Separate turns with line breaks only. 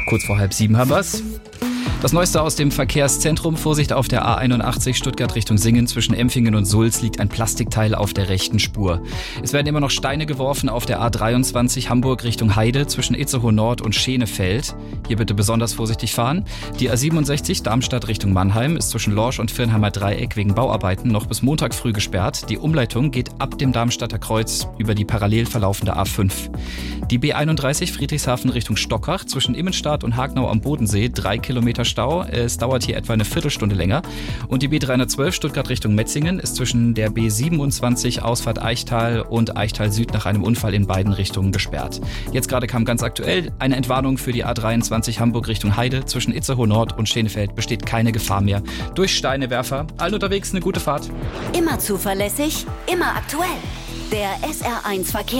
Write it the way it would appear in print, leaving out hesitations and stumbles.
Kurz vor 6:30 haben wir's. Das Neueste aus dem Verkehrszentrum. Vorsicht auf der A81 Stuttgart Richtung Singen. Zwischen Empfingen und Sulz liegt ein Plastikteil auf der rechten Spur. Es werden immer noch Steine geworfen auf der A23 Hamburg Richtung Heide zwischen Itzehoe Nord und Schenefeld. Hier bitte besonders vorsichtig fahren. Die A67 Darmstadt Richtung Mannheim ist zwischen Lorsch und Firnheimer Dreieck wegen Bauarbeiten noch bis Montag früh gesperrt. Die Umleitung geht ab dem Darmstadter Kreuz über die parallel verlaufende A5. Die B31 Friedrichshafen Richtung Stockach zwischen Immenstadt und Hagnau am Bodensee 3 Kilometer Stau. Es dauert hier etwa eine Viertelstunde länger. Und die B312 Stuttgart Richtung Metzingen ist zwischen der B27 Ausfahrt Eichtal und Eichtal Süd nach einem Unfall in beiden Richtungen gesperrt. Jetzt gerade kam ganz aktuell eine Entwarnung für die A23 Hamburg Richtung Heide. Zwischen Itzehoe Nord und Schenefeld besteht keine Gefahr mehr durch Steinewerfer. Allen unterwegs eine gute Fahrt.
Immer zuverlässig, immer aktuell. Der SR1 Verkehr.